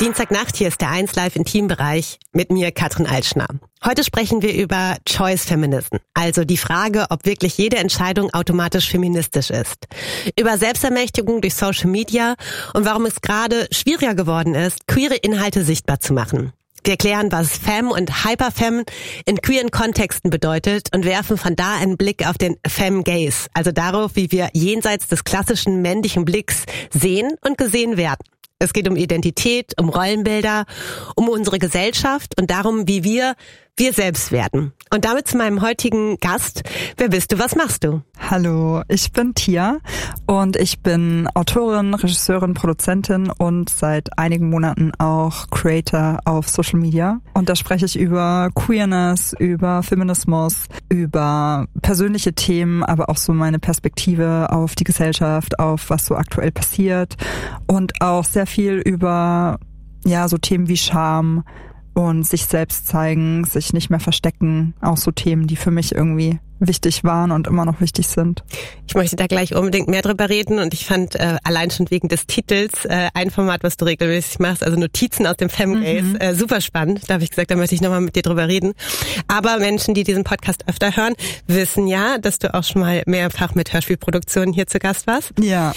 Dienstagnacht, hier ist der 1 Live Intimbereich mit mir, Katrin Altschner. Heute sprechen wir über Choice Feminism, also die Frage, ob wirklich jede Entscheidung automatisch feministisch ist. Über Selbstermächtigung durch Social Media und warum es gerade schwieriger geworden ist, queere Inhalte sichtbar zu machen. Wir erklären, was Femme und Hyperfemme in queeren Kontexten bedeutet und werfen von da einen Blick auf den Femme Gaze, also darauf, wie wir jenseits des klassischen männlichen Blicks sehen und gesehen werden. Es geht um Identität, um Rollenbilder, um unsere Gesellschaft und darum, wie wir selbst werden. Und damit zu meinem heutigen Gast. Wer bist du, was machst du? Hallo, ich bin Tia und ich bin Autorin, Regisseurin, Produzentin und seit einigen Monaten auch Creator auf Social Media. Und da spreche ich über Queerness, über Feminismus, über persönliche Themen, aber auch so meine Perspektive auf die Gesellschaft, auf was so aktuell passiert und auch sehr viel über so Themen wie Scham und sich selbst zeigen, sich nicht mehr verstecken, auch so Themen, die für mich irgendwie wichtig waren und immer noch wichtig sind. Ich möchte da gleich unbedingt mehr drüber reden und ich fand allein schon wegen des Titels ein Format, was du regelmäßig machst, also Notizen aus dem Femgaze, super spannend. Da habe ich gesagt, da möchte ich nochmal mit dir drüber reden. Aber Menschen, die diesen Podcast öfter hören, wissen ja, dass du auch schon mal mehrfach mit Hörspielproduktionen hier zu Gast warst. Ja.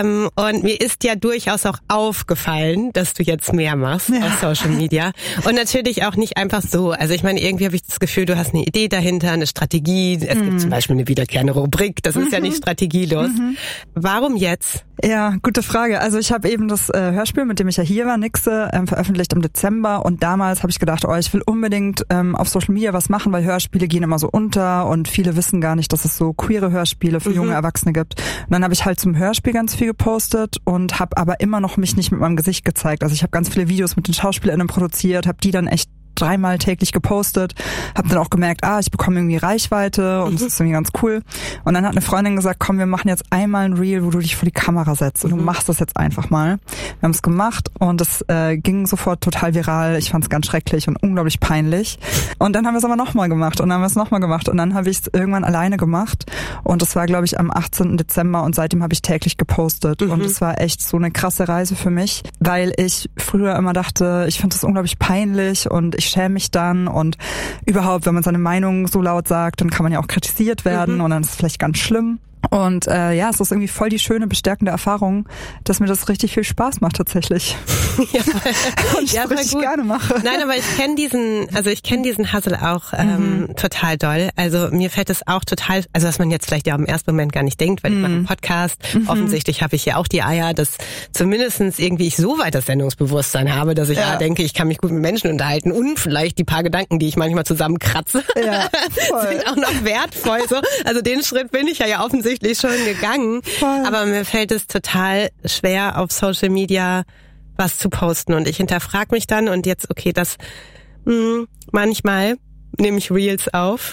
Und mir ist ja durchaus auch aufgefallen, dass du jetzt mehr machst auf Social Media. Und natürlich auch nicht einfach so. Also ich meine, irgendwie habe ich das Gefühl, du hast eine Idee dahinter, eine Strategie. Es gibt zum Beispiel eine wiederkehrende Rubrik, das ist ja nicht strategielos. Warum jetzt? Ja, gute Frage. Also ich habe eben das Hörspiel, mit dem ich ja hier war, Nixe, veröffentlicht im Dezember und damals habe ich gedacht, ich will unbedingt auf Social Media was machen, weil Hörspiele gehen immer so unter und viele wissen gar nicht, dass es so queere Hörspiele für junge Erwachsene gibt. Und dann habe ich halt zum Hörspiel ganz viel gepostet und habe aber immer noch mich nicht mit meinem Gesicht gezeigt. Also ich habe ganz viele Videos mit den SchauspielerInnen produziert, habe die dann echt 3-mal täglich gepostet, habe dann auch gemerkt, ich bekomme irgendwie Reichweite und das ist irgendwie ganz cool. Und dann hat eine Freundin gesagt, komm, wir machen jetzt einmal ein Reel, wo du dich vor die Kamera setzt und du machst das jetzt einfach mal. Wir haben es gemacht und es ging sofort total viral. Ich fand es ganz schrecklich und unglaublich peinlich. Und dann haben wir es aber nochmal gemacht und dann haben wir es nochmal gemacht und dann habe ich es irgendwann alleine gemacht und das war, glaube ich, am 18. Dezember und seitdem habe ich täglich gepostet und es war echt so eine krasse Reise für mich, weil ich früher immer dachte, ich finde das unglaublich peinlich und ich schäme mich dann und überhaupt, wenn man seine Meinung so laut sagt, dann kann man ja auch kritisiert werden und dann ist es vielleicht ganz schlimm. Und es ist irgendwie voll die schöne, bestärkende Erfahrung, dass mir das richtig viel Spaß macht tatsächlich. Ja, und ich das richtig gerne mache. Nein, aber ich kenne diesen Hustle auch total doll. Also mir fällt es auch total, also was man jetzt vielleicht ja im ersten Moment gar nicht denkt, weil ich mache einen Podcast. Offensichtlich habe ich ja auch die Eier, dass zumindestens irgendwie ich so weit das Sendungsbewusstsein habe, dass ich denke, ich kann mich gut mit Menschen unterhalten und vielleicht die paar Gedanken, die ich manchmal zusammenkratze, sind auch noch wertvoll. So. Also den Schritt bin ich ja offensichtlich schon gegangen, aber mir fällt es total schwer, auf Social Media was zu posten und ich hinterfrage mich dann und jetzt, manchmal nehme ich Reels auf.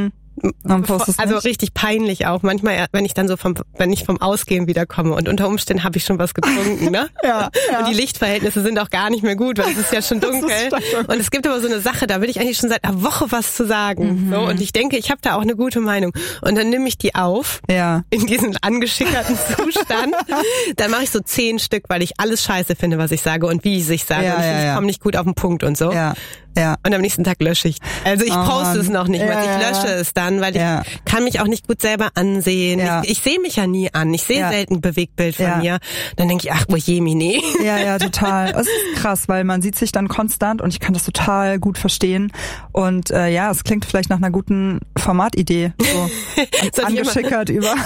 Also richtig peinlich auch. Manchmal, wenn ich dann so vom Ausgehen wiederkomme und unter Umständen habe ich schon was getrunken, ne? Ja. Und die Lichtverhältnisse sind auch gar nicht mehr gut, weil es ist ja schon dunkel. Und es gibt aber so eine Sache, da will ich eigentlich schon seit einer Woche was zu sagen. So, und ich denke, ich habe da auch eine gute Meinung. Und dann nehme ich die auf, in diesem angeschickerten Zustand. Dann mache ich so 10 Stück, weil ich alles scheiße finde, was ich sage und wie ich es sage. Und ich komme nicht gut auf den Punkt und so. Ja. Und am nächsten Tag lösche ich. Also ich poste es noch nicht mal. Ich lösche es dann, weil ich kann mich auch nicht gut selber ansehen. Ich sehe mich ja nie an. Ich sehe selten ein Bewegtbild von mir. Dann denke ich, Jemine. Ja, total. Es ist krass, weil man sieht sich dann konstant und ich kann das total gut verstehen. Und es klingt vielleicht nach einer guten Formatidee. So angeschickert über...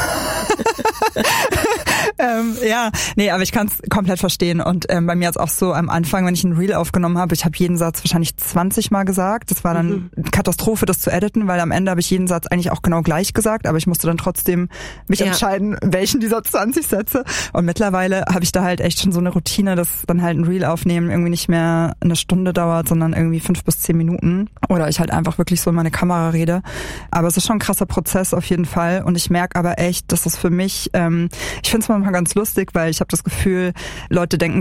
aber ich kann es komplett verstehen. Und bei mir ist auch so am Anfang, wenn ich ein Reel aufgenommen habe, ich habe jeden Satz wahrscheinlich 20 Mal gesagt. Das war dann Katastrophe, das zu editen, weil am Ende habe ich jeden Satz eigentlich auch genau gleich gesagt, aber ich musste dann trotzdem mich entscheiden, welchen dieser 20 Sätze. Und mittlerweile habe ich da halt echt schon so eine Routine, dass dann halt ein Reel aufnehmen irgendwie nicht mehr eine Stunde dauert, sondern irgendwie 5 bis 10 Minuten. Oder ich halt einfach wirklich so in meine Kamera rede. Aber es ist schon ein krasser Prozess auf jeden Fall. Und ich merke aber echt, dass das für mich, ich finde es manchmal ganz lustig, weil ich habe das Gefühl, Leute denken,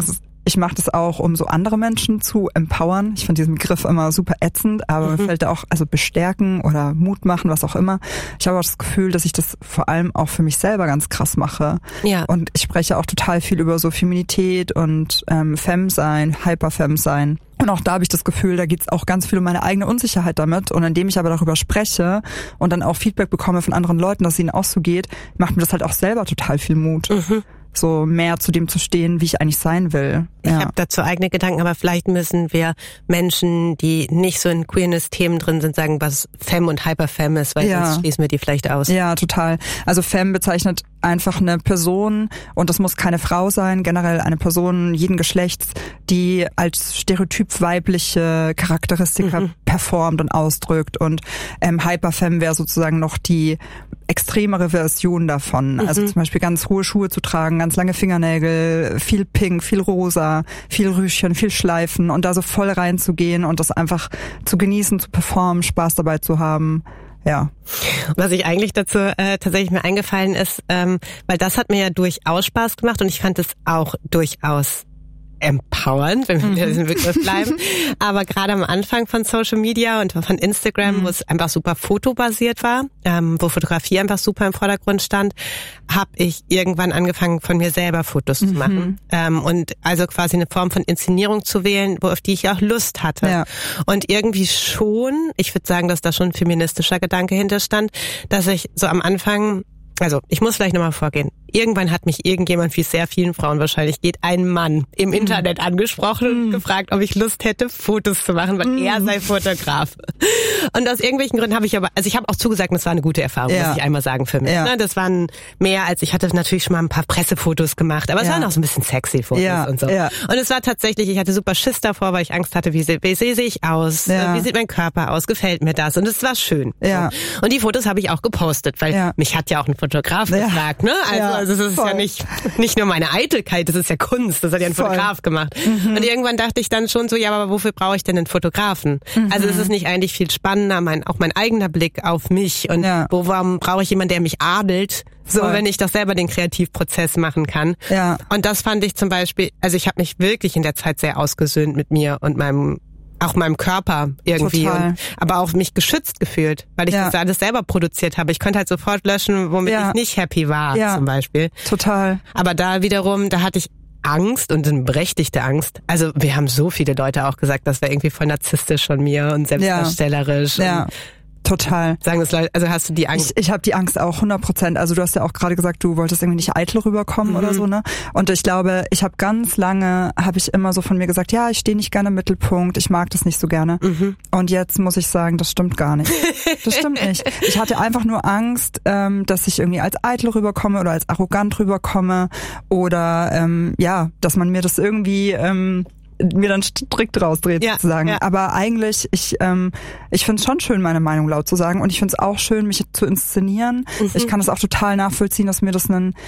ich mache das auch, um so andere Menschen zu empowern. Ich finde diesen Begriff immer super ätzend, aber mir fällt da auch, also bestärken oder Mut machen, was auch immer. Ich habe auch das Gefühl, dass ich das vor allem auch für mich selber ganz krass mache. Ja. Und ich spreche auch total viel über so Feminität und Femme-Sein, Hyper-Femme-Sein. Und auch da habe ich das Gefühl, da geht's auch ganz viel um meine eigene Unsicherheit damit. Und indem ich aber darüber spreche und dann auch Feedback bekomme von anderen Leuten, dass es ihnen auch so geht, macht mir das halt auch selber total viel Mut. So mehr zu dem zu stehen, wie ich eigentlich sein will. Ich habe dazu eigene Gedanken, aber vielleicht müssen wir Menschen, die nicht so in Queerness-Themen drin sind, sagen, was Femme und Hyperfemme ist, weil sonst schließen wir die vielleicht aus. Ja, total. Also Femme bezeichnet einfach eine Person, und das muss keine Frau sein, generell eine Person jeden Geschlechts, die als stereotyp weibliche Charakteristika performt und ausdrückt, und Hyperfemme wäre sozusagen noch die extremere Version davon. Also zum Beispiel ganz hohe Schuhe zu tragen, ganz lange Fingernägel, viel Pink, viel Rosa, viel Rüschen, viel Schleifen, und da so voll reinzugehen und das einfach zu genießen, zu performen, Spaß dabei zu haben. Ja. Was ich eigentlich dazu tatsächlich mir eingefallen ist, weil das hat mir ja durchaus Spaß gemacht, und ich fand es auch durchaus empowernd, wenn wir in diesem Begriff bleiben. Aber gerade am Anfang von Social Media und von Instagram, wo es einfach super fotobasiert war, wo Fotografie einfach super im Vordergrund stand, habe ich irgendwann angefangen, von mir selber Fotos zu machen. Und also quasi eine Form von Inszenierung zu wählen, auf die ich auch Lust hatte. Ja. Und irgendwie schon, ich würde sagen, dass da schon ein feministischer Gedanke hinterstand, dass ich so am Anfang, also ich muss vielleicht nochmal vorgehen. Irgendwann hat mich irgendjemand, wie sehr vielen Frauen wahrscheinlich geht, ein Mann im Internet angesprochen und gefragt, ob ich Lust hätte, Fotos zu machen, weil er sei Fotograf. Und aus irgendwelchen Gründen habe ich aber, also ich habe auch zugesagt, das war eine gute Erfahrung, muss ich einmal sagen für mich. Ja. Das waren mehr als, ich hatte natürlich schon mal ein paar Pressefotos gemacht, aber es waren auch so ein bisschen sexy Fotos und so. Ja. Und es war tatsächlich, ich hatte super Schiss davor, weil ich Angst hatte, wie sehe ich aus, wie sieht mein Körper aus, gefällt mir das? Und es war schön. Ja. So. Und die Fotos habe ich auch gepostet, weil mich hat ja auch ein Fotograf gefragt, ne? Also es ist ja nicht nur meine Eitelkeit, das ist ja Kunst, das hat ja ein Fotograf gemacht. Und irgendwann dachte ich dann schon so, ja, aber wofür brauche ich denn einen Fotografen? Also es ist nicht eigentlich viel spannender, auch mein eigener Blick auf mich, und warum brauche ich jemanden, der mich adelt, so wenn ich doch selber den Kreativprozess machen kann. Ja. Und das fand ich zum Beispiel, also ich habe mich wirklich in der Zeit sehr ausgesöhnt mit mir und meinem Körper irgendwie, aber auch mich geschützt gefühlt, weil ich das alles selber produziert habe. Ich konnte halt sofort löschen, womit ich nicht happy war, zum Beispiel. Total. Aber da wiederum, da hatte ich Angst, und eine berechtigte Angst. Also wir haben so viele Leute auch gesagt, das wäre irgendwie voll narzisstisch von mir und selbstdarstellerisch. Ja. Total. Sagen das Leute, also hast du die Angst? Ich habe die Angst auch 100%. Also du hast ja auch gerade gesagt, du wolltest irgendwie nicht eitel rüberkommen oder so, ne? Und ich glaube, ich habe ganz lange, habe ich immer so von mir gesagt, ja, ich stehe nicht gerne im Mittelpunkt, ich mag das nicht so gerne. Und jetzt muss ich sagen, das stimmt gar nicht. Das stimmt nicht. Ich hatte einfach nur Angst, dass ich irgendwie als eitel rüberkomme oder als arrogant rüberkomme, oder dass man mir das irgendwie mir dann strikt rausdreht, sozusagen. Ja. Aber eigentlich, ich finde es schon schön, meine Meinung laut zu sagen, und ich finde es auch schön, mich zu inszenieren. Ich kann es auch total nachvollziehen, dass mir das einen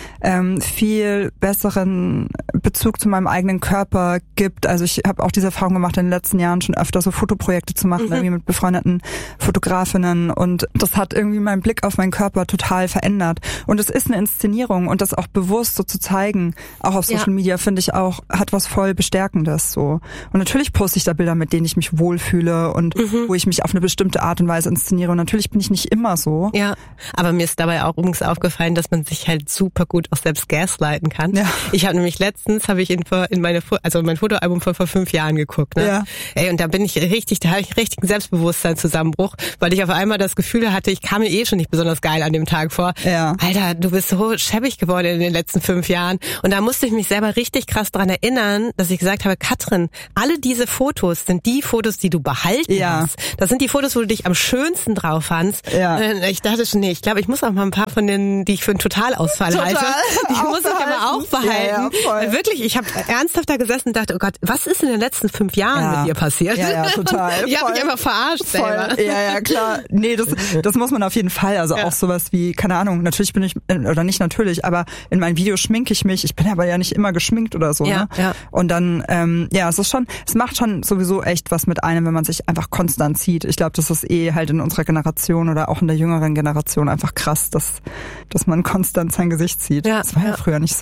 viel besseren Bezug zu meinem eigenen Körper gibt. Also ich habe auch diese Erfahrung gemacht, in den letzten Jahren schon öfter so Fotoprojekte zu machen, irgendwie mit befreundeten Fotografinnen, und das hat irgendwie meinen Blick auf meinen Körper total verändert. Und es ist eine Inszenierung, und das auch bewusst so zu zeigen, auch auf Social Media, finde ich auch, hat was voll Bestärkendes. So. Und natürlich poste ich da Bilder, mit denen ich mich wohlfühle und wo ich mich auf eine bestimmte Art und Weise inszeniere. Und natürlich bin ich nicht immer so. Ja, aber mir ist dabei auch übrigens aufgefallen, dass man sich halt super gut auch selbst gaslighten kann. Ja. Ich habe nämlich letztens, mein Fotoalbum von vor 5 Jahren geguckt. Ne? Ja. Ey, und da habe ich einen richtigen Selbstbewusstseinszusammenbruch, weil ich auf einmal das Gefühl hatte, ich kam mir schon nicht besonders geil an dem Tag vor. Ja. Alter, du bist so schäbig geworden in den letzten 5 Jahren. Und da musste ich mich selber richtig krass dran erinnern, dass ich gesagt habe, Katrin, alle diese Fotos sind die Fotos, die du behalten hast. Das sind die Fotos, wo du dich am schönsten drauf fandst. Ja. Ich dachte schon, ich glaube, ich muss auch mal ein paar von denen, die ich für einen Totalausfall halte, die muss ich aber auch behalten. Ja, wirklich, ich habe ernsthaft da gesessen und dachte, oh Gott, was ist in den letzten 5 Jahren mit dir passiert? Ja, total. Ich habe mich einfach verarscht selber. Ja, klar. Nee, das muss man auf jeden Fall. Also auch sowas wie, keine Ahnung, natürlich bin ich, oder nicht natürlich, aber in meinen Videos schminke ich mich. Ich bin aber ja nicht immer geschminkt oder so. Ja, ne? Ja. Und dann, es macht schon sowieso echt was mit einem, wenn man sich einfach konstant sieht. Ich glaube, das ist halt in unserer Generation oder auch in der jüngeren Generation einfach krass, dass man konstant sein Gesicht sieht. Ja, das war ja früher nicht so.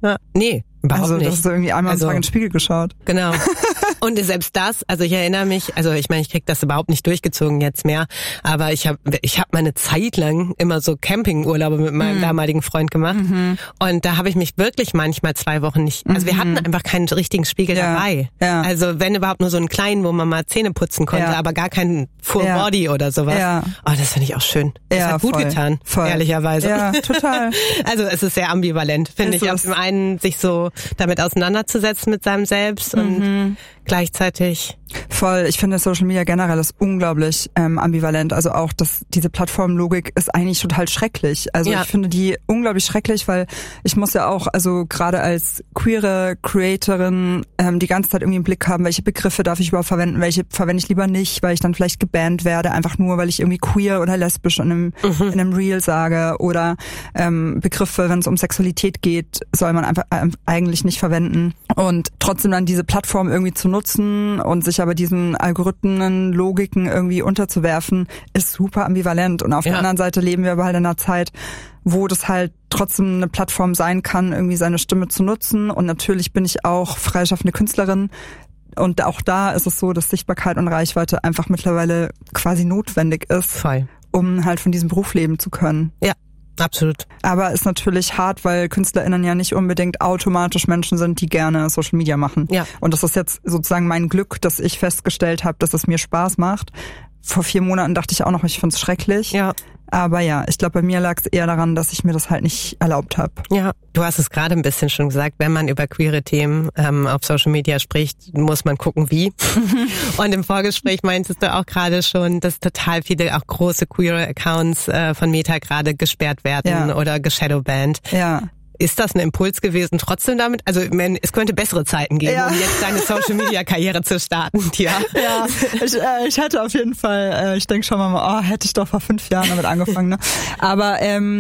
Ja. Nee, überhaupt nicht. Also, hast du irgendwie einmal am Tag in den Spiegel geschaut. Genau. Und selbst das, also ich erinnere mich, also ich meine, ich krieg das überhaupt nicht durchgezogen jetzt mehr, aber ich hab mal eine Zeit lang immer so Campingurlaube mit meinem damaligen Freund gemacht und da habe ich mich wirklich manchmal 2 Wochen nicht, also wir hatten einfach keinen richtigen Spiegel dabei. Ja. Also wenn überhaupt nur so einen kleinen, wo man mal Zähne putzen konnte, aber gar keinen Full Body oder sowas. Ja. Oh, das finde ich auch schön. Das hat gut getan, ehrlicherweise. Ja, total. Also es ist sehr ambivalent, finde ich. Auf dem einen sich so damit auseinanderzusetzen mit seinem Selbst und gleichzeitig. Voll. Ich finde Social Media generell ist unglaublich ambivalent. Also auch diese Plattformlogik ist eigentlich total schrecklich. Also ich finde die unglaublich schrecklich, weil ich muss ja auch, also gerade als queere Creatorin die ganze Zeit irgendwie im Blick haben, welche Begriffe darf ich überhaupt verwenden, welche verwende ich lieber nicht, weil ich dann vielleicht gebannt werde, einfach nur, weil ich irgendwie queer oder lesbisch in einem Reel sage oder Begriffe, wenn es um Sexualität geht, soll man einfach eigentlich nicht verwenden. Und trotzdem dann diese Plattform irgendwie zu nutzen und sich aber diesen Algorithmen, Logiken irgendwie unterzuwerfen, ist super ambivalent. Und auf der anderen Seite leben wir aber halt in einer Zeit, wo das halt trotzdem eine Plattform sein kann, irgendwie seine Stimme zu nutzen. Und natürlich bin ich auch freischaffende Künstlerin. Und auch da ist es so, dass Sichtbarkeit und Reichweite einfach mittlerweile quasi notwendig ist, um halt von diesem Beruf leben zu können. Ja. Absolut. Aber ist natürlich hart, weil KünstlerInnen ja nicht unbedingt automatisch Menschen sind, die gerne Social Media machen. Ja. Und das ist jetzt sozusagen mein Glück, dass ich festgestellt habe, dass es mir Spaß macht. Vor 4 Monaten dachte ich auch noch, ich find's schrecklich. Ja. Aber ja, ich glaube, bei mir lag es eher daran, dass ich mir das halt nicht erlaubt habe. Ja, du hast es gerade ein bisschen schon gesagt, wenn man über queere Themen auf Social Media spricht, muss man gucken, wie. Und im Vorgespräch meintest du auch gerade schon, dass total viele auch große queere Accounts von Meta gerade gesperrt werden oder geshadowbanned. Ja. Ist das ein Impuls gewesen, trotzdem damit? Also es könnte bessere Zeiten geben, um jetzt deine Social-Media-Karriere zu starten, Tia. Ja, ich hätte auf jeden Fall, ich denke schon mal, hätte ich doch vor 5 Jahren damit angefangen. Ne? Aber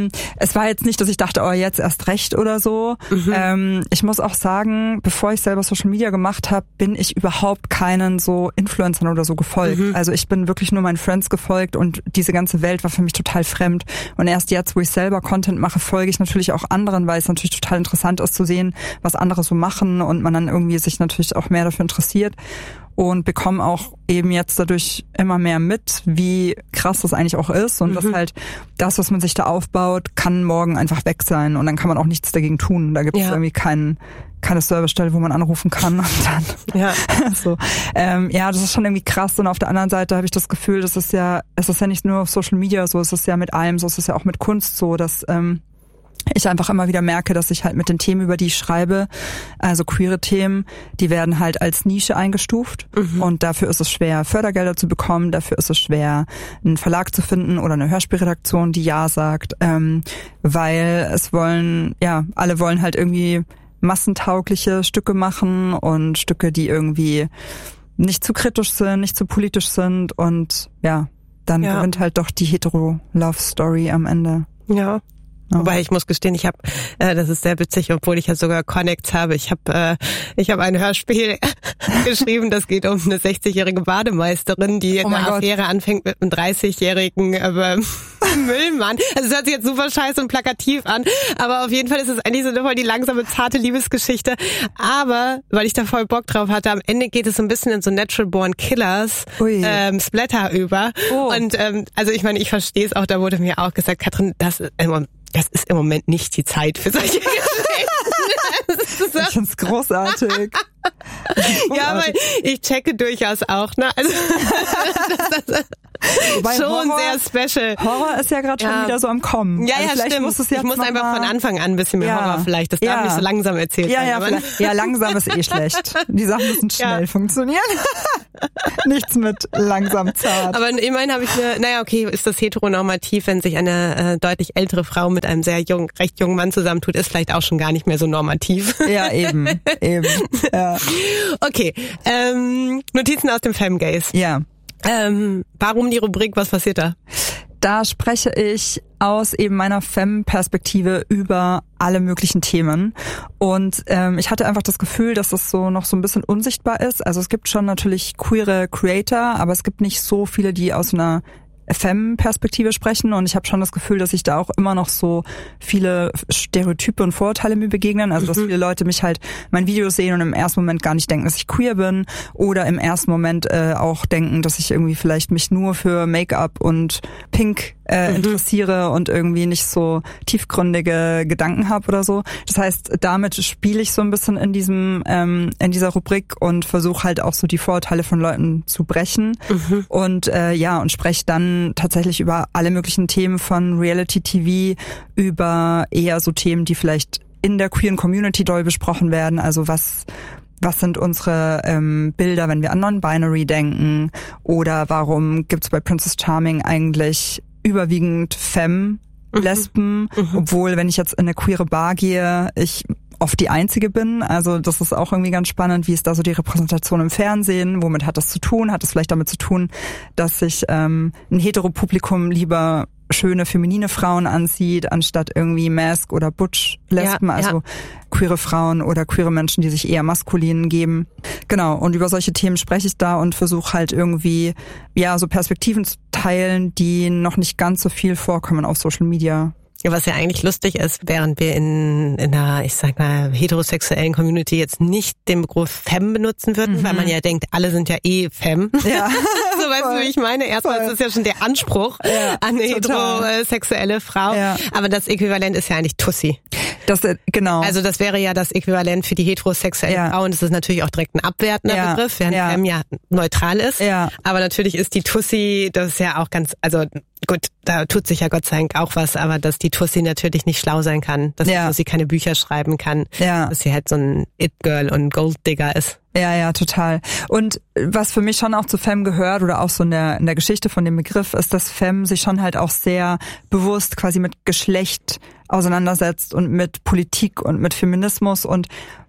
es war jetzt nicht, dass ich dachte, jetzt erst recht oder so. Ich muss auch sagen, bevor ich selber Social Media gemacht habe, bin ich überhaupt keinen so Influencern oder so gefolgt. Also ich bin wirklich nur meinen Friends gefolgt und diese ganze Welt war für mich total fremd. Und erst jetzt, wo ich selber Content mache, folge ich natürlich auch anderen, weil es natürlich total interessant ist zu sehen, was andere so machen und man dann irgendwie sich natürlich auch mehr dafür interessiert und bekomme auch eben jetzt dadurch immer mehr mit, wie krass das eigentlich auch ist und dass halt das, was man sich da aufbaut, kann morgen einfach weg sein und dann kann man auch nichts dagegen tun. Da gibt es irgendwie keine Servicestelle, wo man anrufen kann und dann so. Das ist schon irgendwie krass und auf der anderen Seite habe ich das Gefühl, es ist ja nicht nur auf Social Media so, es ist ja mit allem so, es ist ja auch mit Kunst so, dass ich einfach immer wieder merke, dass ich halt mit den Themen, über die ich schreibe, also queere Themen, die werden halt als Nische eingestuft und dafür ist es schwer, Fördergelder zu bekommen, dafür ist es schwer, einen Verlag zu finden oder eine Hörspielredaktion, die ja sagt, weil alle wollen halt irgendwie massentaugliche Stücke machen und Stücke, die irgendwie nicht zu kritisch sind, nicht zu politisch sind und dann gewinnt halt doch die Hetero-Love-Story am Ende. Ja. Wobei ich muss gestehen, ich habe, das ist sehr witzig, obwohl ich ja sogar Connects habe. Ich habe ein Hörspiel geschrieben, das geht um eine 60-jährige Bademeisterin, die eine Affäre anfängt mit einem 30-jährigen Müllmann. Also es hört sich jetzt super scheiße und plakativ an, aber auf jeden Fall ist es eigentlich so voll die langsame, zarte Liebesgeschichte. Aber, weil ich da voll Bock drauf hatte, am Ende geht es so ein bisschen in so Natural Born Killers Splatter über. Und also ich meine, ich verstehe es auch, da wurde mir auch gesagt, Katrin, das ist im Moment nicht die Zeit für solche Geschichten. Ich find's großartig. Ja, weil ich checke durchaus auch, ne? Also das schon Horror, sehr special. Horror ist ja gerade schon wieder so am Kommen. Ja, also stimmt. Ich muss einfach von Anfang an ein bisschen mehr Horror vielleicht. Das darf nicht so langsam erzählt werden. Ja, langsam ist schlecht. Die Sachen müssen schnell funktionieren. Nichts mit langsam zart. Aber immerhin habe ich ist das heteronormativ, wenn sich eine deutlich ältere Frau mit einem recht jungen Mann zusammentut, ist vielleicht auch schon gar nicht mehr so normativ. Ja, eben. Ja. Okay, Notizen aus dem Femgaze. Ja. Warum die Rubrik, was passiert da? Da spreche ich aus eben meiner Fem-Perspektive über alle möglichen Themen. Und ich hatte einfach das Gefühl, dass das so noch so ein bisschen unsichtbar ist. Also es gibt schon natürlich queere Creator, aber es gibt nicht so viele, die aus einer Femme-Perspektive sprechen und ich habe schon das Gefühl, dass ich da auch immer noch so viele Stereotype und Vorurteile mir begegnen, also dass viele Leute mich halt mein Video sehen und im ersten Moment gar nicht denken, dass ich queer bin oder im ersten Moment auch denken, dass ich irgendwie vielleicht mich nur für Make-up und Pink interessiere und irgendwie nicht so tiefgründige Gedanken habe oder so. Das heißt, damit spiele ich so ein bisschen in in dieser Rubrik und versuche halt auch so die Vorurteile von Leuten zu brechen und und spreche dann tatsächlich über alle möglichen Themen von Reality-TV über eher so Themen, die vielleicht in der queeren Community doll besprochen werden. Also was sind unsere Bilder, wenn wir an Non-Binary denken? Oder warum gibt's bei Princess Charming eigentlich überwiegend Femme-Lesben, obwohl, wenn ich jetzt in eine queere Bar gehe, ich oft die Einzige bin. Also das ist auch irgendwie ganz spannend. Wie ist da so die Repräsentation im Fernsehen? Womit hat das zu tun? Hat es vielleicht damit zu tun, dass sich ein Heteropublikum lieber schöne feminine Frauen ansieht, anstatt irgendwie Mask oder Butch-Lesben, also queere Frauen oder queere Menschen, die sich eher maskulin geben. Genau, und über solche Themen spreche ich da und versuche halt irgendwie, so Perspektiven zu teilen, die noch nicht ganz so viel vorkommen auf Social Media. Ja, was ja eigentlich lustig ist, während wir in einer, ich sag mal, heterosexuellen Community jetzt nicht den Begriff Femme benutzen würden, weil man ja denkt, alle sind ja Femme. Ja. So, weißt du, wie ich meine? Erstmal ist das ja schon der Anspruch an eine heterosexuelle Frau. Ja. Aber das Äquivalent ist ja eigentlich Tussi. Genau. Also das wäre ja das Äquivalent für die heterosexuelle Frau und das ist natürlich auch direkt ein abwertender Begriff, während Femme ja neutral ist. Ja. Aber natürlich ist die Tussi, das ist ja auch ganz, also gut, da tut sich ja Gott sei Dank auch was, aber dass die Tussi natürlich nicht schlau sein kann, dass die Tussi keine Bücher schreiben kann, dass sie halt so ein It-Girl und Gold-Digger ist. Ja, total. Und was für mich schon auch zu Femme gehört oder auch so in der Geschichte von dem Begriff ist, dass Femme sich schon halt auch sehr bewusst quasi mit Geschlecht auseinandersetzt und mit Politik und mit Feminismus und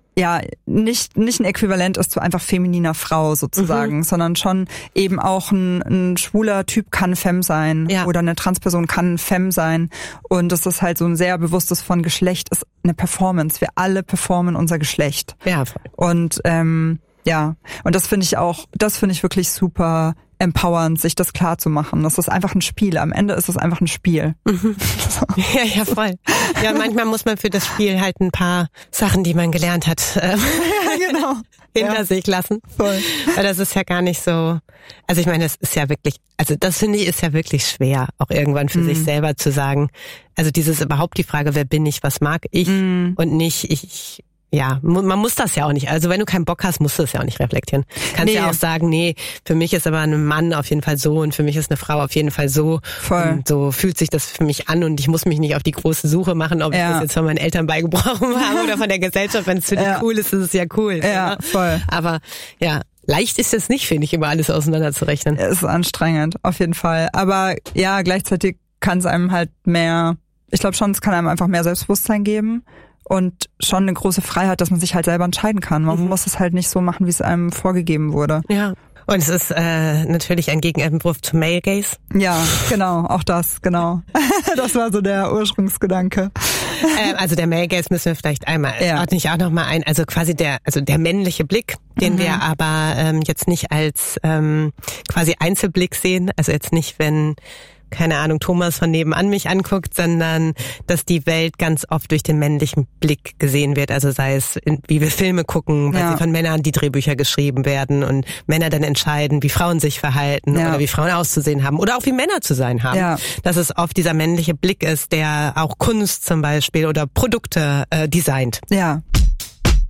nicht ein Äquivalent ist zu einfach femininer Frau sozusagen, sondern schon eben auch ein schwuler Typ kann Femme sein oder eine Transperson kann Femme sein und das ist halt so ein sehr bewusstes von Geschlecht ist eine Performance. Wir alle performen unser Geschlecht. Ja. Und und das finde ich wirklich super empowernd, sich das klar zu machen. Das ist einfach ein Spiel. Am Ende ist es einfach ein Spiel. Ja, voll. Ja, manchmal muss man für das Spiel halt ein paar Sachen, die man gelernt hat, hinter sich lassen. Voll. Weil das ist ja gar nicht so, also ich meine, das ist ja wirklich, also das finde ich ist ja wirklich schwer, auch irgendwann für sich selber zu sagen. Also dieses überhaupt die Frage, wer bin ich, was mag ich und nicht ich. Ja, man muss das ja auch nicht. Also wenn du keinen Bock hast, musst du es ja auch nicht reflektieren. Kannst ja auch sagen, für mich ist aber ein Mann auf jeden Fall so und für mich ist eine Frau auf jeden Fall so. Voll. Und so fühlt sich das für mich an und ich muss mich nicht auf die große Suche machen, ob ich das jetzt von meinen Eltern beigebracht habe oder von der Gesellschaft. Wenn es für dich cool ist, ist es ja cool. Ja, voll. Aber leicht ist es nicht, finde ich, immer alles auseinanderzurechnen. Es ist anstrengend, auf jeden Fall. Aber gleichzeitig kann es einem halt ich glaube schon, es kann einem einfach mehr Selbstbewusstsein geben. Und schon eine große Freiheit, dass man sich halt selber entscheiden kann. Man muss es halt nicht so machen, wie es einem vorgegeben wurde. Ja. Und es ist natürlich ein Gegenentwurf zu Male Gaze. Ja, genau, auch das, genau. Das war so der Ursprungsgedanke. Also der Male Gaze müssen wir vielleicht einmal ordne ich auch noch mal ein. Also quasi der männliche Blick, den wir aber jetzt nicht als quasi Einzelblick sehen. Also jetzt nicht, wenn keine Ahnung, Thomas von nebenan mich anguckt, sondern dass die Welt ganz oft durch den männlichen Blick gesehen wird. Also sei es, wie wir Filme gucken, weil sie von Männern die Drehbücher geschrieben werden und Männer dann entscheiden, wie Frauen sich verhalten oder wie Frauen auszusehen haben oder auch wie Männer zu sein haben. Ja. Dass es oft dieser männliche Blick ist, der auch Kunst zum Beispiel oder Produkte designt. Ja,